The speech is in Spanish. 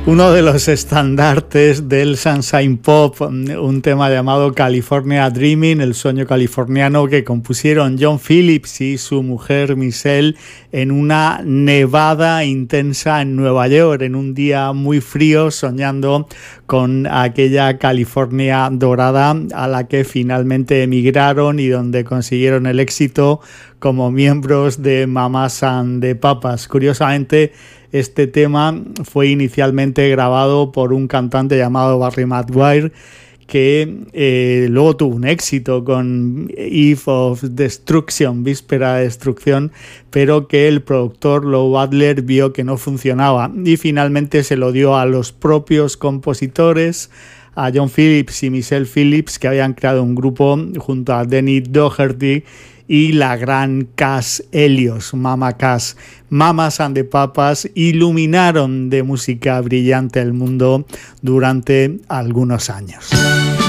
Uno de los estandartes del Sunshine Pop, un tema llamado California Dreaming, el sueño californiano, que compusieron John Phillips y su mujer Michelle en una nevada intensa en Nueva York, en un día muy frío, soñando con aquella California dorada a la que finalmente emigraron y donde consiguieron el éxito como miembros de Mamas and the Papas. Curiosamente, este tema fue inicialmente grabado por un cantante llamado Barry Maguire, que luego tuvo un éxito con Eve of Destruction, Víspera de Destrucción, pero que el productor Lou Butler vio que no funcionaba y finalmente se lo dio a los propios compositores, a John Phillips y Michelle Phillips, que habían creado un grupo junto a Denny Doherty y la gran Cass Elliot, Mama Cass. Mamas and the Papas iluminaron de música brillante el mundo durante algunos años.